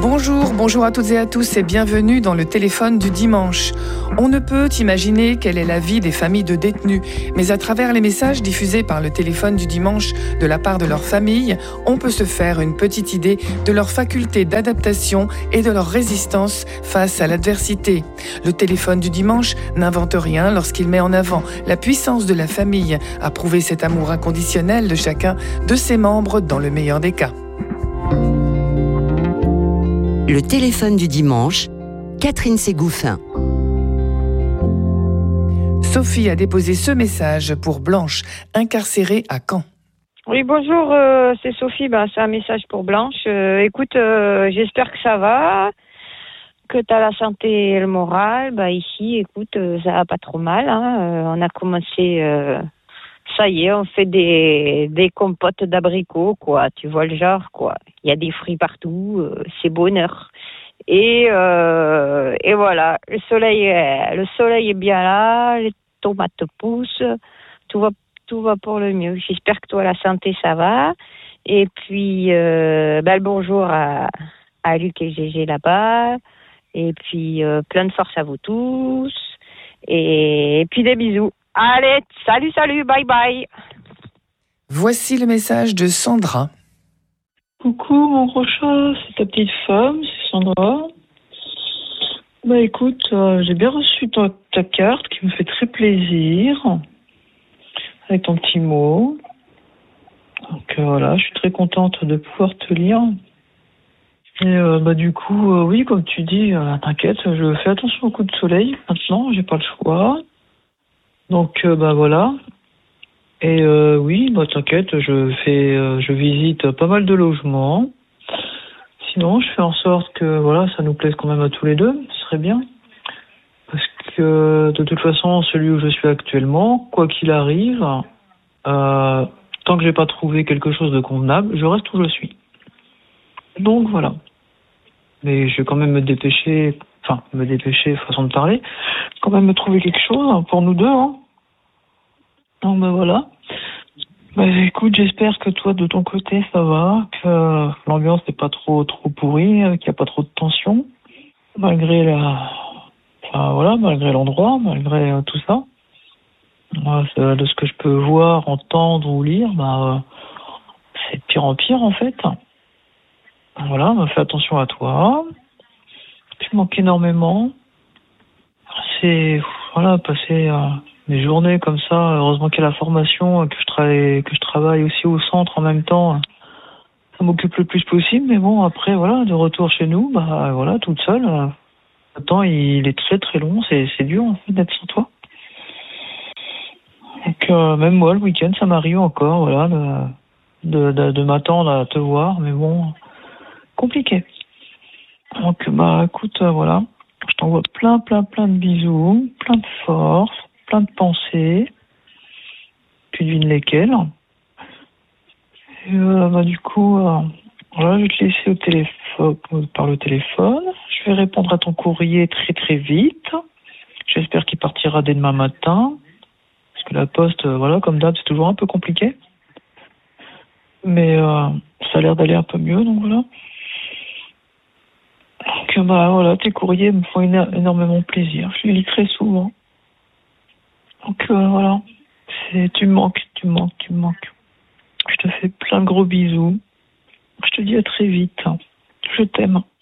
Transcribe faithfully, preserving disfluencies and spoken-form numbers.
Bonjour, bonjour à toutes et à tous et bienvenue dans le téléphone du dimanche. On ne peut imaginer quelle est la vie des familles de détenus, mais à travers les messages diffusés par le téléphone du dimanche de la part de leur famille, on peut se faire une petite idée de leur faculté d'adaptation et de leur résistance face à l'adversité. Le téléphone du dimanche n'invente rien lorsqu'il met en avant la puissance de la famille à prouver cet amour inconditionnel de chacun de ses membres dans le meilleur des cas. Le téléphone du dimanche, Catherine Ségouffin. Sophie a déposé ce message pour Blanche, incarcérée à Caen. Oui, bonjour, euh, c'est Sophie. Ben, c'est un message pour Blanche. Euh, écoute, euh, j'espère que ça va, que tu as la santé et le moral. Ben, ici, écoute, euh, ça va pas trop mal. Hein. Euh, on a commencé... Euh, ça y est, on fait des, des compotes d'abricots, quoi. Tu vois le genre, quoi. Il y a des fruits partout, euh, c'est bonheur. Et, euh, et voilà, le soleil, est, le soleil est bien là, les tomates poussent, tout va, tout va pour le mieux. J'espère que toi, la santé, ça va. Et puis, euh, ben, bonjour à, à Luc et Gégé là-bas. Et puis, euh, plein de force à vous tous. Et, et puis, des bisous. Allez, salut, salut, bye bye. Voici le message de Sandra. Coucou mon gros chat, c'est ta petite femme, c'est Sandra. Bah écoute, euh, j'ai bien reçu ta, ta carte qui me fait très plaisir, avec ton petit mot. Donc euh, voilà, je suis très contente de pouvoir te lire. Et euh, bah du coup, euh, oui, comme tu dis, euh, t'inquiète, je fais attention au coup de soleil maintenant, j'ai pas le choix. Donc euh, bah voilà. Et euh, oui, bah t'inquiète, je fais, euh, je visite pas mal de logements. Sinon, je fais en sorte que voilà, ça nous plaise quand même à tous les deux, ce serait bien. Parce que de toute façon, celui où je suis actuellement, quoi qu'il arrive, euh, tant que j'ai pas trouvé quelque chose de convenable, je reste où je suis. Donc voilà. Mais je vais quand même me dépêcher, enfin me dépêcher, façon de parler, quand même me trouver quelque chose pour nous deux, hein. Donc ben voilà. Bah écoute, j'espère que toi de ton côté ça va, que l'ambiance n'est pas trop trop pourrie, qu'il n'y a pas trop de tension, malgré la, enfin voilà, malgré l'endroit, malgré euh, tout ça. Moi, de ce que je peux voir, entendre ou lire, bah euh, c'est de pire en pire en fait. Voilà, bah, fais attention à toi. Tu manques énormément. C'est voilà, passer euh, mes journées comme ça. Heureusement qu'il y a la formation, que je travaille, que je travaille aussi au centre en même temps. Ça m'occupe le plus possible, mais bon, après voilà, de retour chez nous, bah voilà, toute seule. Euh, le temps il est très très long, c'est c'est dur en fait d'être sans toi. Donc euh, même moi le week-end, ça m'arrive encore, voilà, de de, de, de m'attendre à te voir, mais bon, compliqué. Donc bah écoute, euh, voilà. Je t'envoie plein, plein, plein de bisous, plein de force, plein de pensées. Tu devines lesquelles. Et euh, bah, du coup, euh, voilà, je vais te laisser au téléphone, par le téléphone. Je vais répondre à ton courrier très, très vite. J'espère qu'il partira dès demain matin. Parce que la poste, euh, voilà, comme d'hab, c'est toujours un peu compliqué. Mais euh, ça a l'air d'aller un peu mieux, donc voilà. Donc, bah, voilà, tes courriers me font éno- énormément plaisir. Je les lis très souvent. Donc, euh, voilà. C'est, tu me manques, tu me manques, tu me manques. Je te fais plein de gros bisous. Je te dis à très vite. Je t'aime.